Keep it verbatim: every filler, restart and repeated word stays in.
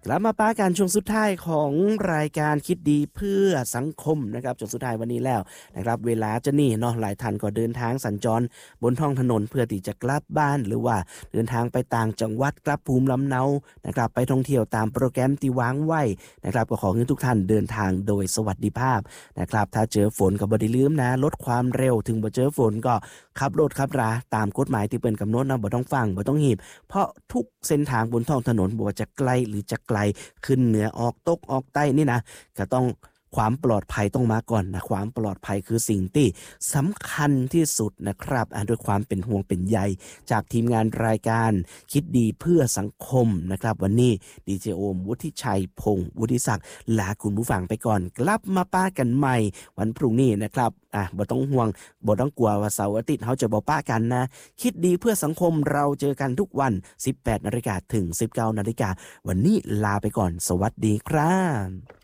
กลับมาป้ากันช่วงสุดท้ายของรายการคิดดีเพื่อสังคมนะครับช่วงสุดท้ายวันนี้แล้วนะครับเวลาจะนี่เนาะหลายท่านก็เดินทางสัญจรบนท้องถนนเพื่อที่จะกลับบ้านหรือว่าเดินทางไปต่างจังหวัดกลับภูมิลำเนานะครับไปท่องเที่ยวตามโปรแกรมที่วางไว้นะครับก็ขอให้ทุกท่านเดินทางโดยสวัสดิภาพนะครับถ้าเจอฝนก็บ่ได้ลืมนะลดความเร็วถึงบ่เจอฝนก็ขับรถขับราตามกฎหมายที่เปิ้นกำหนดนะบ่ต้องฟังบ่ต้องหีบเพราะทุกเส้นทางบนท้องถนนบ่ว่าจะไกลหรือจะไกลขึ้นเหนือออกตกออกใต้นี่นะก็ต้องความปลอดภัยต้องมาก่อนนะความปลอดภัยคือสิ่งที่สำคัญที่สุดนะครับด้วยความเป็นห่วงเป็นใยจากทีมงานรายการคิดดีเพื่อสังคมนะครับวันนี้ดีเจโอมวุฒิชัยพงศ์วุฒิศักดิ์ลาคุณผู้ฟังไปก่อนกลับมาป้ากันใหม่วันพรุ่งนี้นะครับอ่ะบ่ต้องห่วงบ่ต้องกลัวว่าเสาร์อาทิตย์เฮาจะบ่ป้ากันนะคิดดีเพื่อสังคมเราเจอกันทุกวัน สิบแปดนาฬิกา ถึง สิบเก้านาฬิกาวันนี้ลาไปก่อนสวัสดีครับ